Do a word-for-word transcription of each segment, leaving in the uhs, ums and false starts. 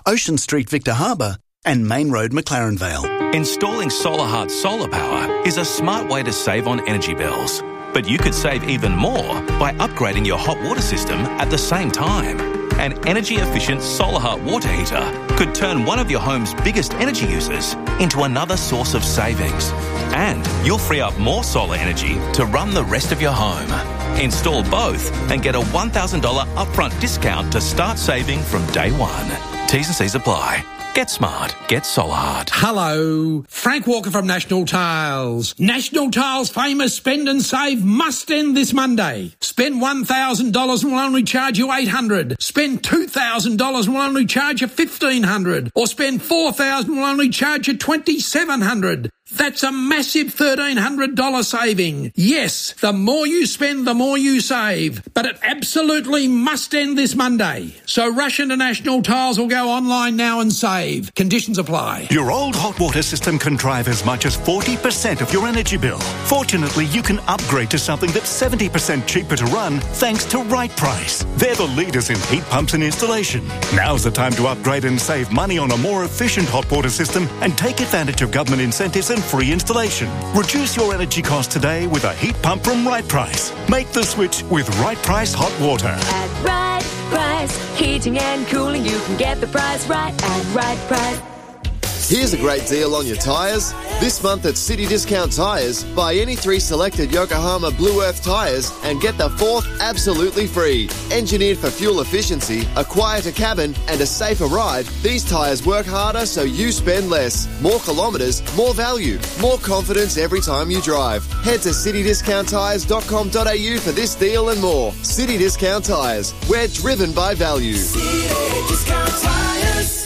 Ocean Street Victor Harbour and Main Road McLaren Vale. Installing SolarHeart solar power is a smart way to save on energy bills. But you could save even more by upgrading your hot water system at the same time. An energy-efficient SolarHeart water heater could turn one of your home's biggest energy users into another source of savings. And you'll free up more solar energy to run the rest of your home. Install both and get a one thousand dollars upfront discount to start saving from day one. T's and C's apply. Get smart. Get SolarHeart. Hello. Frank Walker from National Tiles. National Tiles' famous spend and save must end this Monday. Spend one thousand dollars and we'll only charge you eight hundred dollars. Spend two thousand dollars and we'll only charge you fifteen hundred dollars. Or spend four thousand dollars and we'll only charge you twenty-seven hundred dollars. That's a massive thirteen hundred dollars saving. Yes, the more you spend, the more you save. But it absolutely must end this Monday. So rush into National Tiles or go online now and save. Conditions apply. Your old hot water system can drive as much as forty percent of your energy bill. Fortunately, you can upgrade to something that's seventy percent cheaper to run thanks to Right Price. They're the leaders in heat pumps and installation. Now's the time to upgrade and save money on a more efficient hot water system and take advantage of government incentives and free installation. Reduce your energy costs today with a heat pump from Right Price. Make the switch with Right Price Hot Water. At Right Price, heating and cooling, you can get the price right at Right Price. Here's a great deal on your tyres. This month at City Discount Tyres, buy any three selected Yokohama Blue Earth tyres and get the fourth absolutely free. Engineered for fuel efficiency, a quieter cabin and a safer ride, these tyres work harder so you spend less. More kilometres, more value, more confidence every time you drive. Head to city discount tyres dot com dot a u for this deal and more. City Discount Tyres, we're driven by value. City Discount Tyres.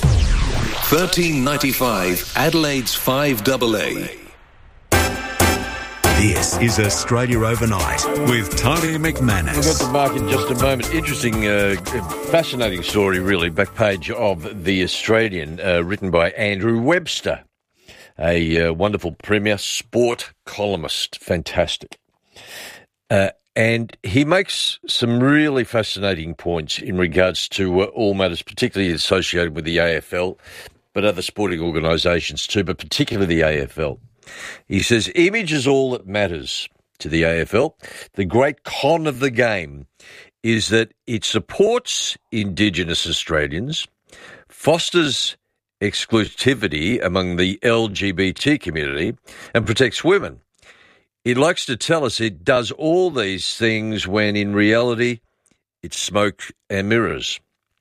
thirteen ninety-five Adelaide's five A A. This is Australia Overnight with Tony McManus. We'll get to Mark in just a moment. Interesting, uh, fascinating story, really. Back page of The Australian, uh, written by Andrew Webster, a uh, wonderful premier sport columnist. Fantastic. Uh, and he makes some really fascinating points in regards to uh, all matters, particularly associated with the A F L, but other sporting organisations too, but particularly the A F L. He says, image is all that matters to the A F L. The great con of the game is that it supports Indigenous Australians, fosters exclusivity among the L G B T community, and protects women. It likes to tell us it does all these things when in reality it's smoke and mirrors.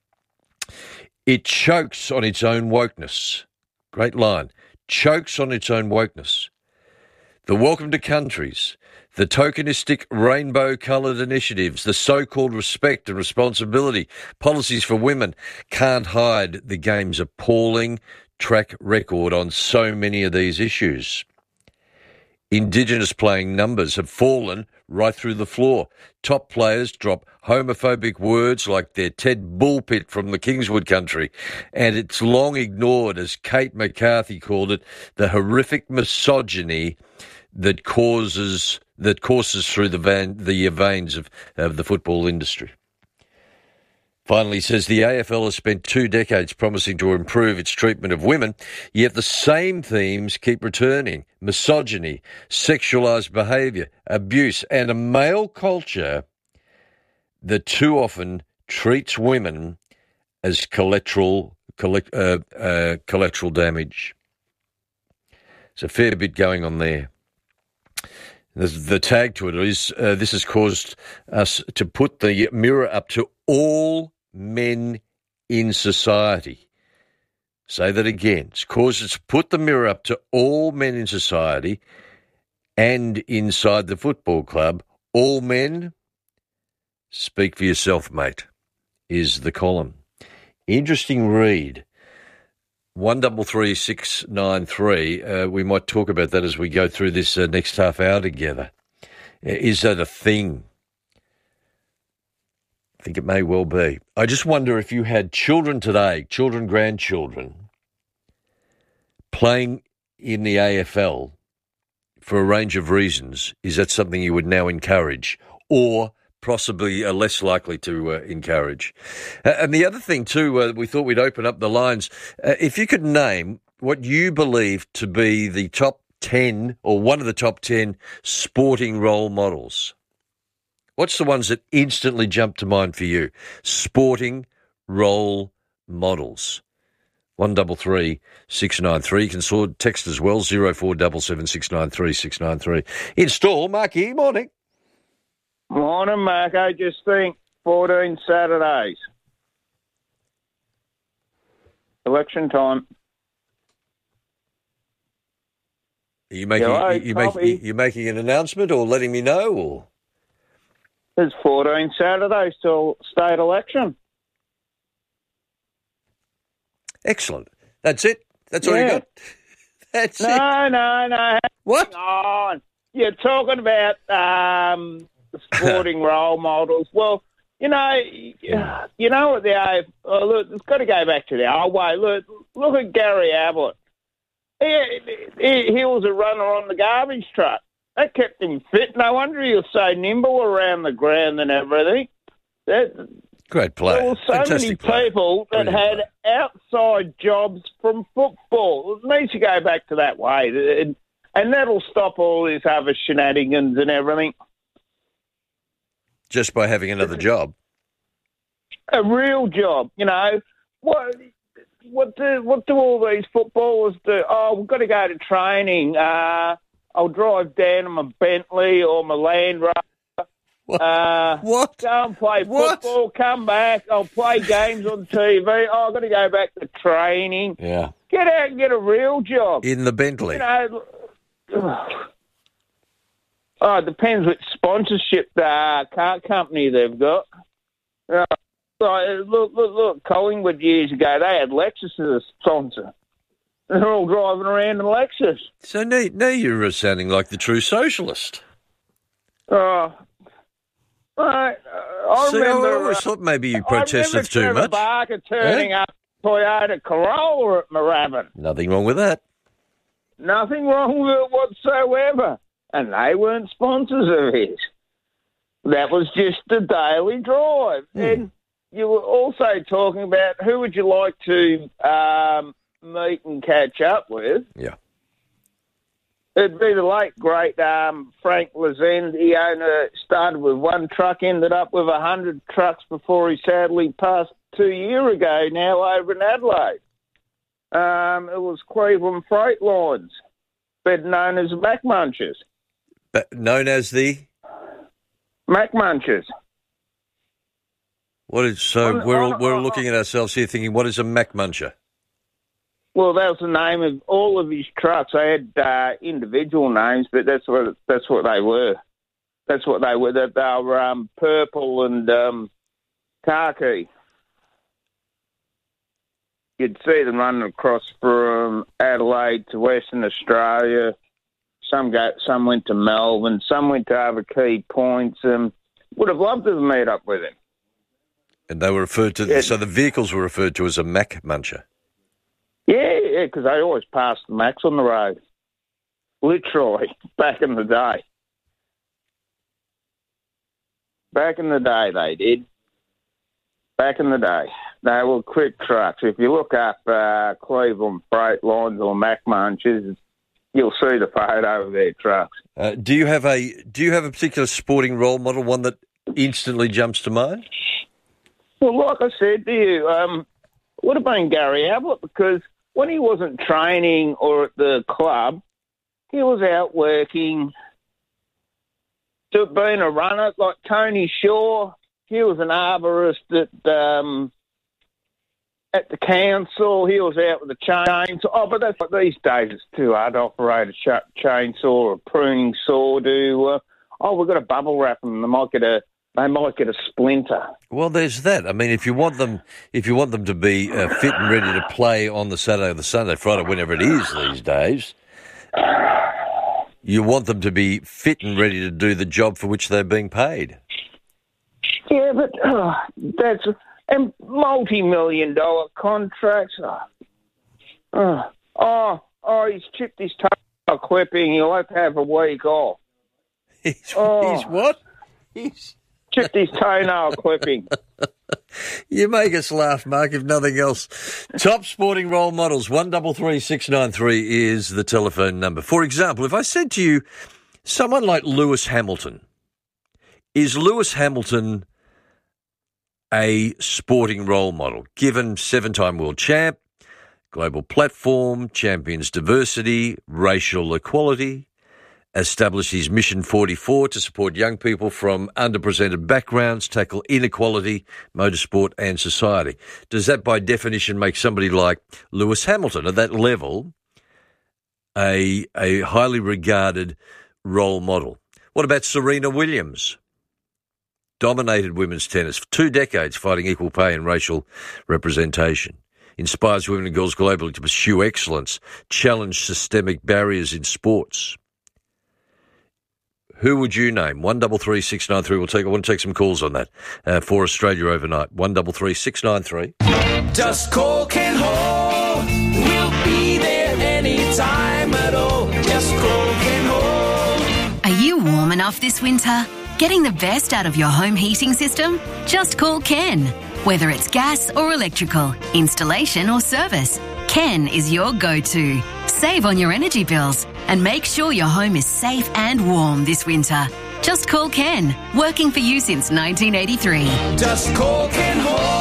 It chokes on its own wokeness. Great line. Chokes on its own wokeness. The welcome to countries, the tokenistic rainbow-coloured initiatives, the so-called respect and responsibility policies for women can't hide the game's appalling track record on so many of these issues. Indigenous playing numbers have fallen right through the floor. Top players drop homophobic words like they're Ted Bullpit from the Kingswood country, and it's long ignored, as Kate McCarthy called it, the horrific misogyny that causes that courses through the, van, the veins of, of the football industry. Finally, he says the A F L has spent two decades promising to improve its treatment of women, yet the same themes keep returning: misogyny, sexualised behaviour, abuse, and a male culture that too often treats women as collateral, collect, uh, uh, collateral damage. There's a fair bit going on there. The, the tag to it is, uh, this has caused us to put the mirror up to all men in society. Say that again. It's caused us to put the mirror up to all men in society and inside the football club. All men, speak for yourself, mate, is the column. Interesting read. One double three six nine three. Uh, we might talk about that as we go through this uh, next half hour together. Is that a thing? I think it may well be. I just wonder if you had children today, children, grandchildren, playing in the A F L for a range of reasons. Is that something you would now encourage, or possibly uh, less likely to uh, encourage. Uh, and the other thing, too, uh, we thought we'd open up the lines. Uh, if you could name what you believe to be the top ten or one of the top ten sporting role models, what's the ones that instantly jump to mind for you? Sporting role models. One double three six nine three. You can sort text as well. Zero four double seven six nine three six nine three. Install Marky. Morning. Morning, Mark. I just think fourteen Saturdays. Election time. Are you making Hello, you making you making an announcement or letting me know? Or there's fourteen Saturdays till state election. Excellent. That's it. That's all yeah. you got. That's no, it. No, no, no. What? Hang on. You're talking about um, sporting role models. Well, you know, you know what the oh, look. It's got to go back to the old way. Look, look at Gary Ablett. He, he, he was a runner on the garbage truck. That kept him fit. No wonder he was so nimble around the ground and everything. That, Great player. There were so Fantastic many player. people that Brilliant had player. outside jobs from football. It needs to go back to that way. And, and that'll stop all this other shenanigans and everything. Just by having another job. A real job, you know. What what do, what do all these footballers do? Oh, we've got to go to training. Uh, I'll drive down in my Bentley or my Land Rover. What? Uh, what? Go and play what? football, come back. I'll play games on T V. Oh, I've got to go back to training. Yeah. Get out and get a real job. In the Bentley. You know, oh, it depends which sponsorship uh, car company they've got. Uh, look, look, look, Collingwood years ago, they had Lexus as a sponsor. They're all driving around in Lexus. So now, now you're sounding like the true socialist. Oh, Right, uh, I See, remember. I always uh, thought maybe you protested too Trevor much. Barker turning Eh? up Toyota Corolla at Moorabbin. Nothing wrong with that. Nothing wrong with it whatsoever. And they weren't sponsors of his. That was just the daily drive. Mm. And you were also talking about who would you like to um, meet and catch up with. Yeah. It'd be the late, great um, Frank Lazend. He owner started with one truck, ended up with a hundred trucks before he sadly passed two years ago now over in Adelaide. Um, it was Cleveland Freight Lines, better known as Mac Munchers. But known as the? Mac Munchers. What is, so On- we're all, on- we're on- looking at ourselves here thinking, what is a Mac Muncher? Well, that was the name of all of his trucks. They had uh, individual names, but that's what that's what they were. That's what they were. That they were um, purple and um, khaki. You'd see them running across from Adelaide to Western Australia. Some go, some went to Melbourne. Some went to other key points. And would have loved to meet up with him. And they were referred to, Yeah. so the vehicles were referred to as a Mac Muncher. Yeah, yeah, because they always passed the Macs on the road. Literally, back in the day. Back in the day, they did. Back in the day. They were quick trucks. If you look up uh, Cleveland Freight Lines or Mac Munchers, you'll see the photo of their trucks. Uh, do you have a Do you have a particular sporting role model, one that instantly jumps to mind? Well, like I said to you, um, it would have been Gary Ablett because when he wasn't training or at the club, he was out working, to being a runner. Like Tony Shaw, he was an arborist at um, at the council. He was out with a chainsaw. Oh, but that's like these days. It's too hard to operate a ch- chainsaw or a pruning saw. To uh, oh, we've got to bubble wrap them. They might get a they might get a splinter. Well, there's that. I mean, if you want them, if you want them to be uh, fit and ready to play on the Saturday or the Sunday, Friday, whenever it is these days, you want them to be fit and ready to do the job for which they're being paid. Yeah, but uh, that's and multi-million dollar contracts. Oh, uh, oh, oh, he's chipped his toe clipping. He'll have to have a week off. He's, Oh. he's what? He's chipped his toenail clipping. You make us laugh, Mark, if nothing else. Top sporting role models, one double three six nine three is the telephone number. For example, if I said to you, someone like Lewis Hamilton, is Lewis Hamilton a sporting role model, given seven-time world champ, global platform, champions diversity, racial equality, established his Mission forty-four to support young people from underrepresented backgrounds, tackle inequality, motorsport and society. Does that by definition make somebody like Lewis Hamilton at that level a, a highly regarded role model? What about Serena Williams? Dominated women's tennis for two decades, fighting equal pay and racial representation. Inspires women and girls globally to pursue excellence, challenge systemic barriers in sports. Who would you name? One double three six nine three. We'll take. I want to take some calls on that uh, for Australia overnight. One double three six nine three. Just call Ken Hall. We'll be there anytime at all. Just call Ken Hall. Are you warm enough this winter? Getting the best out of your home heating system? Just call Ken. Whether it's gas or electrical, installation or service, Ken is your go-to. Save on your energy bills and make sure your home is safe and warm this winter. Just call Ken, working for you since nineteen eighty-three. Just call Ken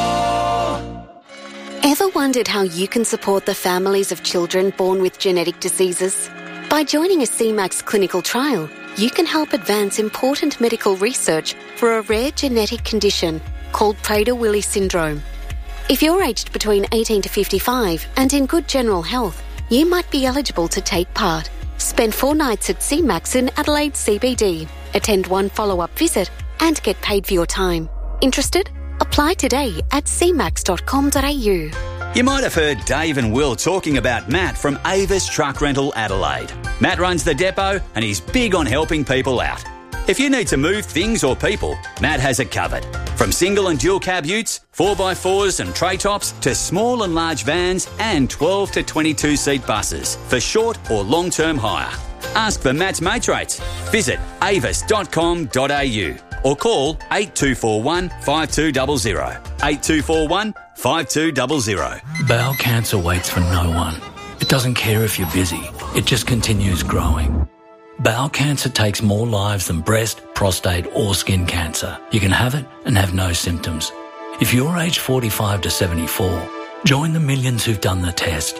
Hall. Ever wondered how you can support the families of children born with genetic diseases? By joining a C MAX clinical trial, you can help advance important medical research for a rare genetic condition called Prader-Willi syndrome. If you're aged between eighteen to fifty-five and in good general health, you might be eligible to take part. Spend four nights at C MAX in Adelaide C B D, attend one follow-up visit and get paid for your time. Interested? Apply today at c max dot com dot a u. You might have heard Dave and Will talking about Matt from Avis Truck Rental Adelaide. Matt runs the depot and he's big on helping people out. If you need to move things or people, Matt has it covered. From single and dual cab utes, four by fours and tray tops, to small and large vans and twelve to twenty-two seat buses for short or long-term hire. Ask for Matt's mates rates. Visit avis dot com dot a u or call eight two four one, five two zero zero. eight two four one, five two zero zero. Bowel cancer waits for no one. It doesn't care if you're busy. It just continues growing. Bowel cancer takes more lives than breast, prostate or skin cancer. You can have it and have no symptoms. If you're aged forty-five to seventy-four, join the millions who've done the test.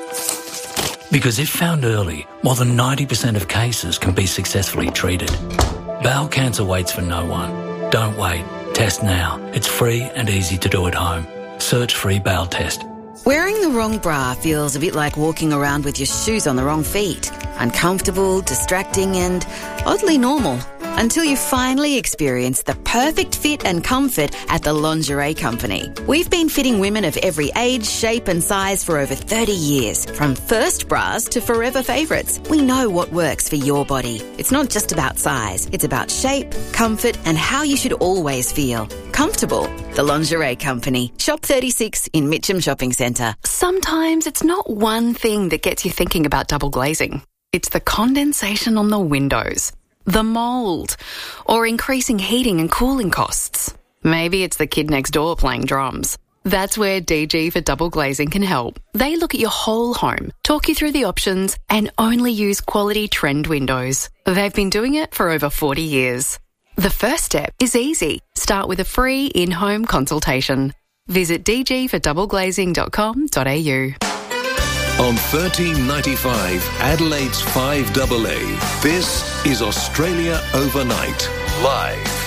Because if found early, more than ninety percent of cases can be successfully treated. Bowel cancer waits for no one. Don't wait. Test now. It's free and easy to do at home. Search free bowel test. Wearing the wrong bra feels a bit like walking around with your shoes on the wrong feet. Uncomfortable, distracting and oddly normal. Until you finally experience the perfect fit and comfort at the Lingerie Company. We've been fitting women of every age, shape and size for over thirty years. From first bras to forever favourites, we know what works for your body. It's not just about size. It's about shape, comfort and how you should always feel. Comfortable. The Lingerie Company. Shop thirty-six in Mitcham Shopping Centre. Sometimes it's not one thing that gets you thinking about double glazing. It's the condensation on the windows, the mould, or increasing heating and cooling costs. Maybe it's the kid next door playing drums. That's where D G for Double Glazing can help. They look at your whole home, talk you through the options, and only use quality trend windows. They've been doing it for over forty years. The first step is easy. Start with a free in-home consultation. Visit d g for double glazing dot com dot a u. On thirteen ninety-five, Adelaide's five A A, this is Australia Overnight, live.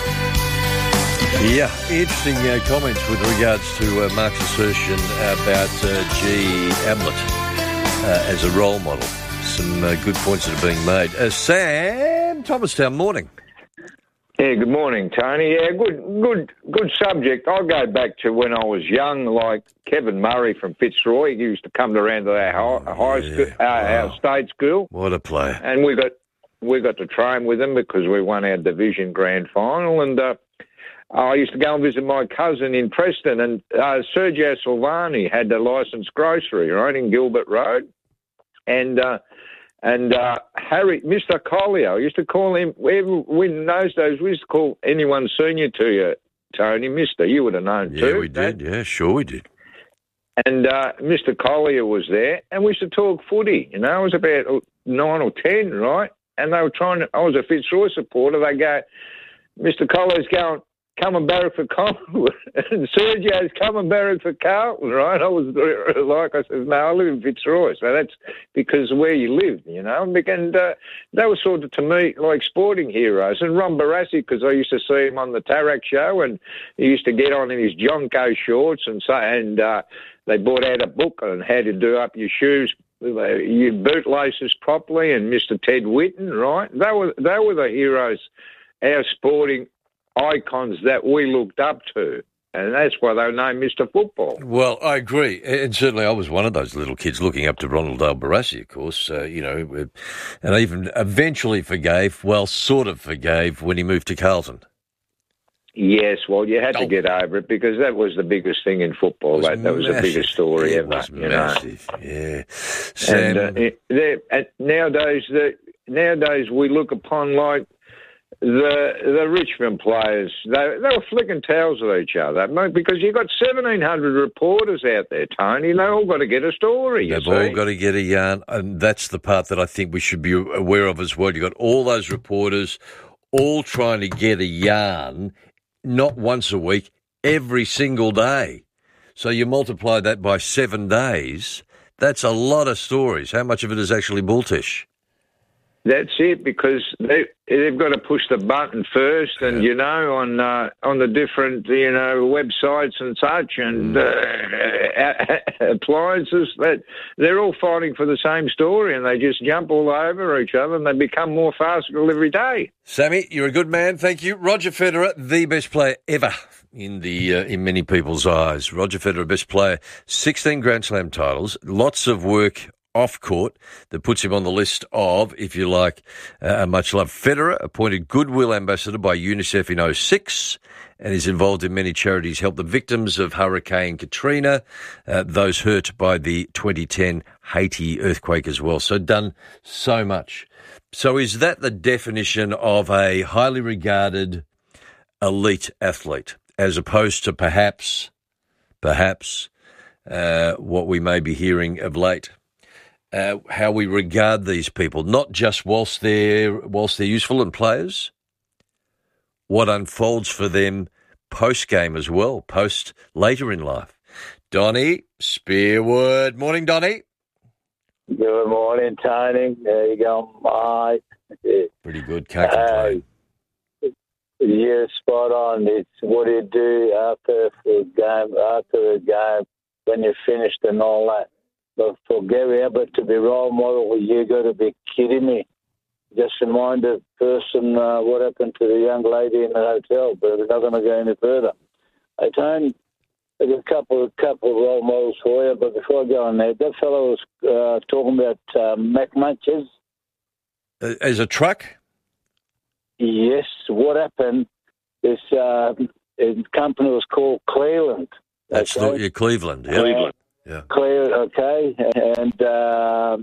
Yeah, interesting uh, comments with regards to uh, Mark's assertion about uh, G. Ablett uh, as a role model. Some uh, good points that are being made. Uh, Sam Thomastown, morning. Yeah, good morning, Tony. Yeah, good, good, good subject. I'll go back to when I was young, like Kevin Murray from Fitzroy. He used to come around to our high, high yeah, school, uh, wow. our state school. What a player! And we got we got to train with him because we won our division grand final. And uh, I used to go and visit my cousin in Preston, and uh, Sergio Silvani had the licensed grocery right in Gilbert Road, and. Uh, And uh, Harry, Mister Collier, I used to call him, we, in those days, we used to call anyone senior to you Tony, Mister You would have known Yeah, too. we did. Yeah, sure we did. And uh, Mister Collier was there, and we used to talk footy. You know, I was about nine or ten, right? And they were trying to, I was a Fitzroy supporter. They go, Mister Collier's going, come and barrack for Collingwood. And Sergio's come and barrack for Carlton, right? I was like, I said, no, I live in Fitzroy. So that's because of where you live, you know. And uh, they were sort of, to me, like sporting heroes. And Ron Barassi, because I used to see him on the Tarak show, and he used to get on in his Jonko shorts and say, and uh, they brought out a book on how to do up your shoes, your bootlaces properly, and Mister Ted Whitten, right? They were they were the heroes, our sporting icons that we looked up to, and that's why they were named Mister Football. Well, I agree, and certainly I was one of those little kids looking up to Ronald Dale Barassi, of course, uh, you know, and I even eventually forgave, well, sort of forgave when he moved to Carlton. Yes, well, you had to get over it because that was the biggest thing in football. That, that was the biggest story it ever. Was you massive. know. Yeah. Sam, and uh, it, and nowadays, the, nowadays we look upon like the the Richmond players. They they were flicking towels at each other because you got seventeen hundred reporters out there, Tony. They all got to get a story. You They've see. all got to get a yarn, and that's the part that I think we should be aware of as well. You've got all those reporters all trying to get a yarn. Not once a week, every single day. So you multiply that by seven days, that's a lot of stories. How much of it is actually bulltish? That's it, because they, they've got to push the button first, and, yeah. you know, on uh, on the different, you know, websites and such, and uh, appliances, that they're all fighting for the same story, and they just jump all over each other, and they become more farcical every day. Sammy, you're a good man, thank you. Roger Federer, the best player ever in the uh, in many people's eyes. Roger Federer, best player, sixteen Grand Slam titles, lots of work off court that puts him on the list of, if you like, uh, much loved. Federer, appointed Goodwill Ambassador by UNICEF in oh six, and is involved in many charities, help the victims of Hurricane Katrina, uh, those hurt by the twenty ten Haiti earthquake as well. So done so much. So is that the definition of a highly regarded elite athlete, as opposed to perhaps, perhaps, uh, what we may be hearing of late? Uh, how we regard these people, not just whilst they're whilst they're useful and players, what unfolds for them post-game as well, post later in life. Donnie Spearwood. Morning, Donnie. Good morning, Tony. There you go, mate. Pretty good. Can't complain. Uh, yeah, spot on. It's what do you do after the game, after the game, when you're finished and all that. But for Gary Ablett to be role model, you got to be kidding me. Just remind the person uh, what happened to the young lady in the hotel, but we're not going to go any further. Hey, Tony, there's a couple, couple of role models for you, but before I go on there, that fellow was uh, talking about uh, Mac Munches. As a truck? Yes. What happened, this uh, company was called Cleveland. That's okay? not your Cleveland, yeah. Cleveland. Yeah. Clear, okay, and uh,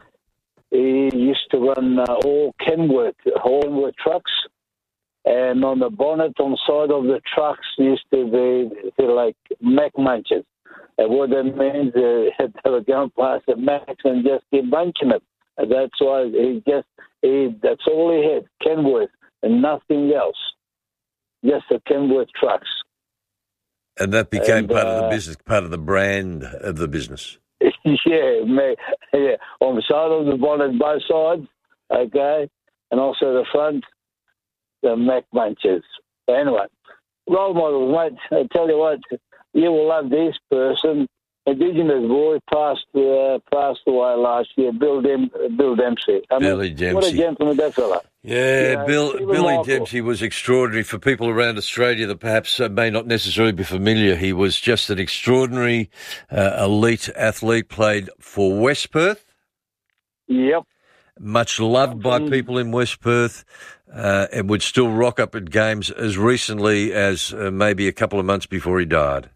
he used to run uh, all Kenworth, Hornworth trucks, and on the bonnet on the side of the trucks used to be feel like Mac Munches. And what that means, uh, they were going past the Macs and just keep bunching it. And that's why he just, he, that's all he had, Kenworth, and nothing else, just the Kenworth trucks. And that became and, part uh, of the business, part of the brand of the business. Yeah, me, yeah. On the side of the bonnet, both sides, okay, and also the front, the Mac Munches. Anyway, role models, mate. I tell you what, you will love this person. Indigenous boy passed uh, passed away last year. Bill Dem- Bill Dempsey. I Billy mean, Dempsey. What a gentleman that fella. Yeah, You know, Bill, even Billy Michael. Dempsey was extraordinary. For people around Australia that perhaps uh, may not necessarily be familiar, he was just an extraordinary uh, elite athlete, played for West Perth. Yep. Much loved by people in West Perth, uh, and would still rock up at games as recently as uh, maybe a couple of months before he died.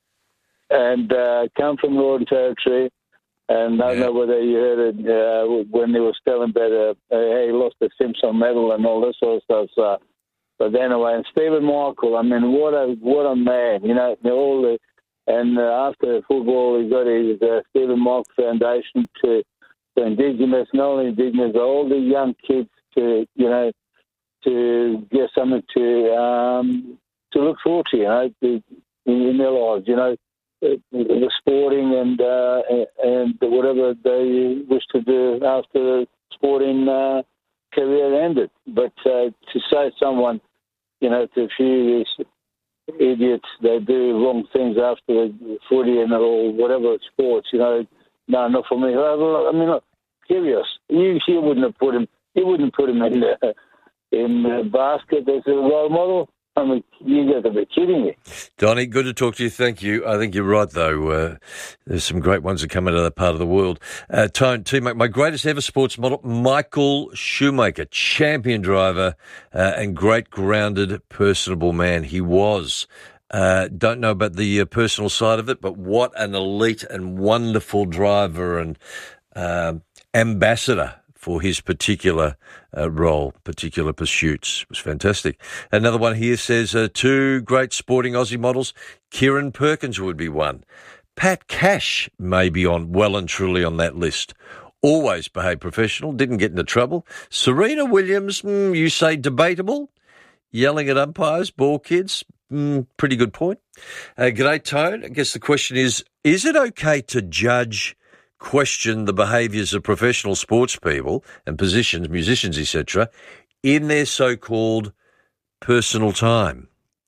And uh, come from Northern Territory. And I don't know whether you heard it uh, when he was telling about uh, uh, he lost the Simpson medal and all this sort of stuff. So, But anyway, and Stephen Michael, I mean, what a what a man, you know. All the and uh, after football, he got his uh, Stephen Michael Foundation to, to Indigenous, not only Indigenous, all the young kids to you know to get something to um, to look forward to, you know, to, in their lives, you know, the, the sporting and uh, and whatever they wish to do after the sporting uh, career ended. But uh, to say someone, you know, to a few these idiots, they do wrong things after the footy and or whatever sports, you know, no, not for me. I mean, look, curious. You, you wouldn't have put him. You wouldn't put him in the in the basket as a role model. I mean, you got to be kidding me. Donnie, good to talk to you. Thank you. I think you're right, though. Uh, there's some great ones that come out of that part of the world. Uh, Tone, teammate, my greatest ever sports model, Michael Schumacher, champion driver uh, and great grounded, personable man. He was. Uh, don't know about the uh, personal side of it, but what an elite and wonderful driver and uh, ambassador for his particular uh, role, particular pursuits. It was fantastic. Another one here says, uh, two great sporting Aussie models, Kieran Perkins would be one. Pat Cash may be on well and truly on that list. Always behaved professional, didn't get into trouble. Serena Williams, mm, you say debatable. Yelling at umpires, ball kids, mm, pretty good point. Uh, g'day, Tone. I guess the question is, is it okay to judge question the behaviours of professional sports people and positions, musicians, et cetera, in their so-called personal time?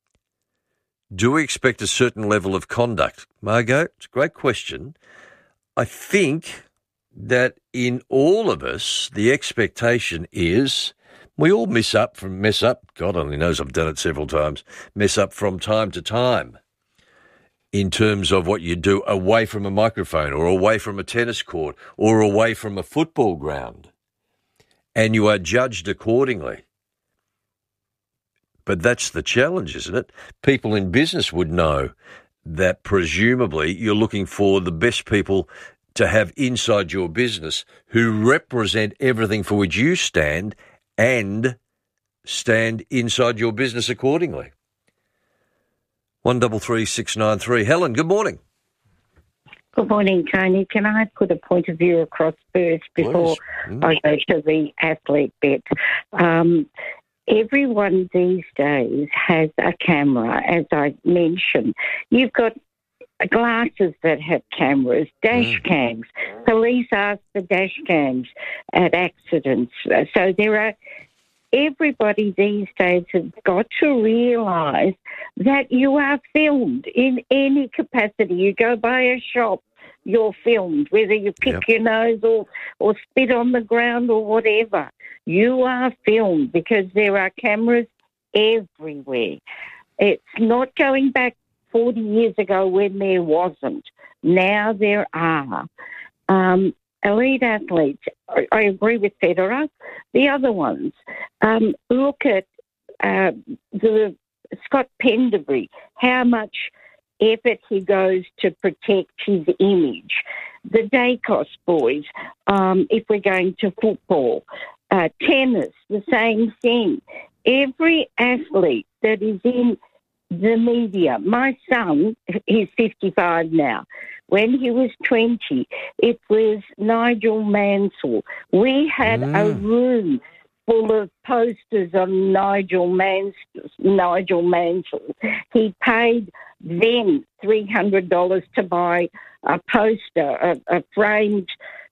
Do we expect a certain level of conduct? Margot, it's a great question. I think that in all of us, the expectation is we all mess up from mess up. God only knows I've done it several times. Mess up from time to time. In terms of what you do away from a microphone or away from a tennis court or away from a football ground. And you are judged accordingly. But that's the challenge, isn't it? People in business would know that presumably you're looking for the best people to have inside your business who represent everything for which you stand and stand inside your business accordingly. One double three six nine three. Helen, good morning. Good morning, Tony. Can I put a point of view across first before mm. I go to the athlete bit? Um, everyone these days has a camera, as I mentioned. You've got glasses that have cameras, dash mm. cams. Police ask for dash cams at accidents. So there are... Everybody these days has got to realise that you are filmed in any capacity. You go by a shop, you're filmed, whether you pick yep. your nose or, or spit on the ground or whatever. You are filmed because there are cameras everywhere. It's not going back forty years ago when there wasn't. Now there are. Um, Elite athletes, I, I agree with Federer. The other ones, um, look at uh, the Scott Penderbury, how much effort he goes to protect his image. The Dacos boys, um, if we're going to football, uh, tennis, the same thing. Every athlete that is in the media, my son, he's fifty-five now. When he was twenty, it was Nigel Mansell. We had mm. a room full of posters on Nigel Mansell. Nigel Mansell. He paid then three hundred dollars to buy a poster, a, a framed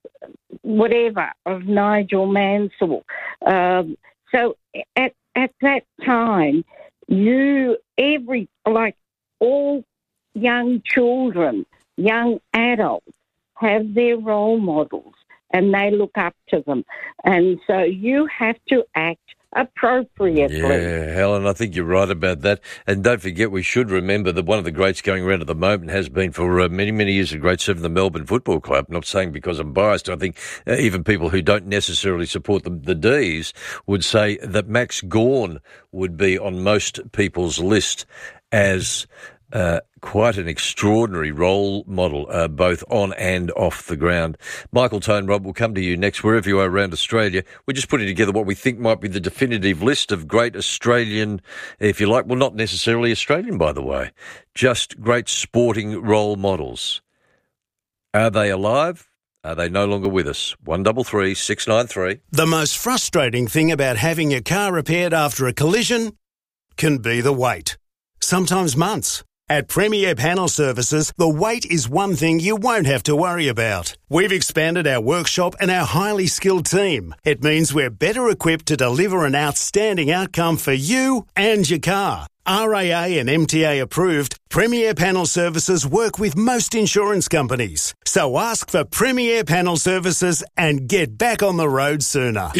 whatever of Nigel Mansell. Um, so at at that time, you every like all young children. Young adults have their role models and they look up to them. And so you have to act appropriately. Yeah, Helen, I think you're right about that. And don't forget, we should remember that one of the greats going around at the moment has been for uh, many, many years a great servant of the Melbourne Football Club. I'm not saying because I'm biased. I think uh, even people who don't necessarily support the, the D's would say that Max Gawn would be on most people's list as Uh, quite an extraordinary role model, uh, both on and off the ground. Michael Tone, Rob, will come to you next, wherever you are around Australia. We're just putting together what we think might be the definitive list of great Australian, if you like, well, not necessarily Australian, by the way, just great sporting role models. Are they alive? Are they no longer with us? one three three, six nine three. The most frustrating thing about having your car repaired after a collision can be the wait. Sometimes months. At Premier Panel Services, the wait is one thing you won't have to worry about. We've expanded our workshop and our highly skilled team. It means we're better equipped to deliver an outstanding outcome for you and your car. R A A and M T A approved, Premier Panel Services work with most insurance companies. So ask for Premier Panel Services and get back on the road sooner.